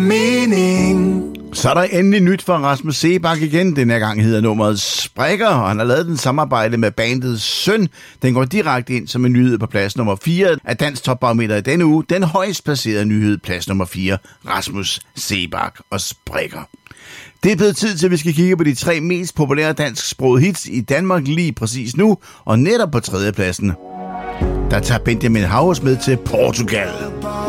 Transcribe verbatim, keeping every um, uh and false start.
mening. Så er der endelig nyt fra Rasmus Seebach igen. Den her gang hedder nummeret Sprikker, og han har lavet den samarbejde med bandet Søn. Den går direkte ind som en nyhed på plads nummer fire af Dansk Topbarometer i denne uge. Den højst placerede nyhed, plads nummer fire, Rasmus Seebach og Sprikker. Det er blevet tid til, at vi skal kigge på de tre mest populære dansksprogede hits i Danmark lige præcis nu, og netop på tredjepladsen. Der tager Benjamin Haus med til Portugal.